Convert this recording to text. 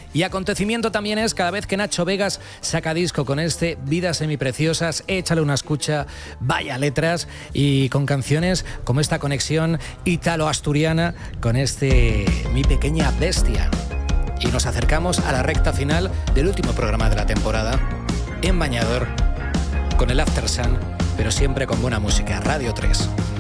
Y acontecimiento también es cada vez que Nacho Vegas saca disco con este Vidas Semipreciosas, échale una escucha, vaya letras, y con canciones como esta conexión ítalo-asturiana con este Mi Pequeña Bestia. Y nos acercamos a la recta final del último programa de la temporada, en Bañador, con el After Sun, pero siempre con buena música. Radio 3.